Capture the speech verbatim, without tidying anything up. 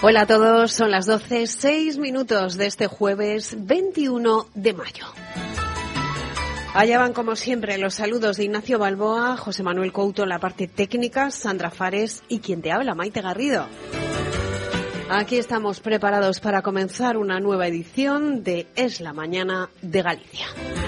Hola a todos, son las doce, seis minutos de este jueves veintiuno de mayo. Allá van como siempre los saludos de Ignacio Balboa, José Manuel Couto en la parte técnica, Sandra Fares y quien te habla, Maite Garrido. Aquí estamos preparados para comenzar una nueva edición de Es la Mañana de Galicia.